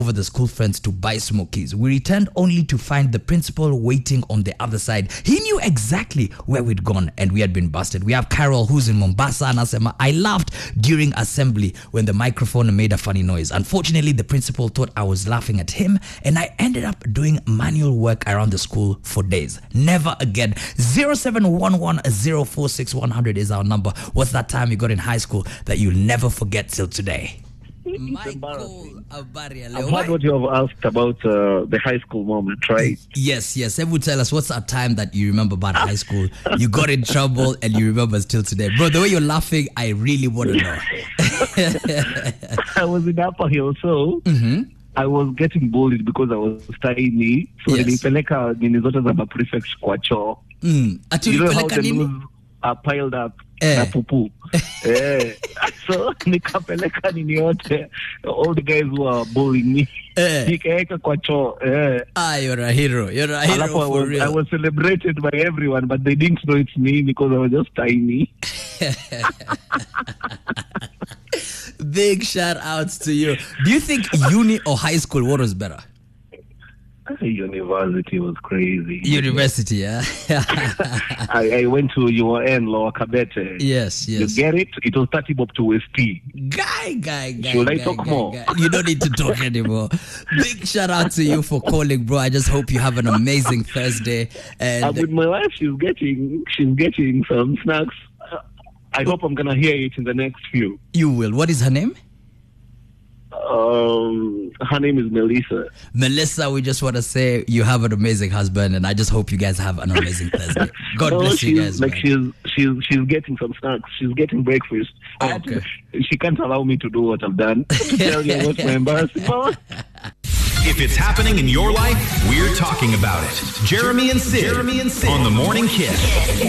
over the school friends to buy smokies. We returned only to find the principal waiting on the other side. He knew exactly where we'd gone and we had been busted. We have Carol who's in Mombasa and Asema. I laughed during assembly when the microphone made a funny noise. Unfortunately, the principal thought I was laughing at him and I ended up doing manual work around the school for days. Never again. 0711046100 is our number. What's that time you got in high school that you'll never forget till today? Michael, I've heard what you have asked about the high school moment, right? Yes. Ever tell us what's that time that you remember about high school? You got in trouble and you remember still today. Bro, the way you're laughing, I really want to know. I was in Upper Hill, so I was getting bullied because I was tiny. So nilipeleka nini zote za prefect kwa choo. You know how the news are piled up na pupu. So nikapeleka nini yote, all the guys who are bullying me. Nikaeka kwa choo. You're a hero. You're a hero for real. I was celebrated by everyone, but they didn't know it's me because I was just tiny. Big shout outs to you. Do you think uni or high school, what was better? University was crazy. University, yeah. I went to UON, Lower Kabete. Yes. You get it? It was 30 bob to ST. Guy. Should I talk more? You don't need to talk anymore. Big shout out to you for calling, bro. I just hope you have an amazing Thursday. And with my wife, she's getting some snacks. I hope I'm gonna hear it in the next few. You will. What is her name? Her name is Melissa. Melissa, we just want to say you have an amazing husband, and I just hope you guys have an amazing Thursday. God bless you guys. Like she's getting some snacks. She's getting breakfast. Okay. She can't allow me to do what I've done. To tell you what's my embarrassing moment. If it's happening in your life, we're talking about it. Jeremy and Sid on The Morning Kiss.